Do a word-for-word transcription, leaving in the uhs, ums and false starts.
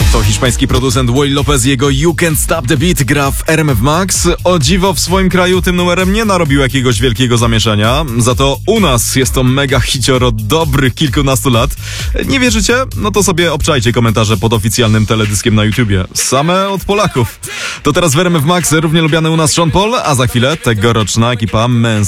To hiszpański producent Will Lopez, jego You Can't Stop the Beat gra w R M F Max. O dziwo w swoim kraju tym numerem nie narobił jakiegoś wielkiego zamieszania. Za to u nas jest to mega hicior od dobrych kilkunastu lat. Nie wierzycie? No to sobie obczajcie komentarze pod oficjalnym teledyskiem na YouTubie. Same od Polaków. To teraz w R M F Max równie lubiany u nas Sean Paul, a za chwilę tegoroczna ekipa Mens